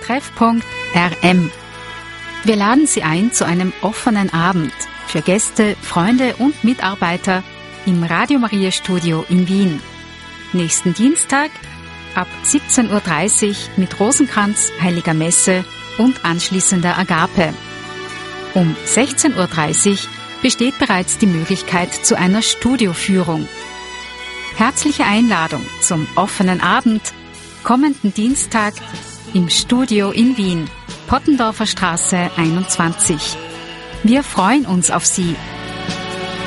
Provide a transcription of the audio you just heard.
Treffpunkt RM. Wir laden Sie ein zu einem offenen Abend für Gäste, Freunde und Mitarbeiter im Radio Maria Studio in Wien. Nächsten Dienstag ab 17.30 Uhr mit Rosenkranz, Heiliger Messe und anschließender Agape. Um 16.30 Uhr besteht bereits die Möglichkeit zu einer Studioführung. Herzliche Einladung zum offenen Abend kommenden Dienstag im Studio in Wien, Pottendorfer Straße 21. Wir freuen uns auf Sie.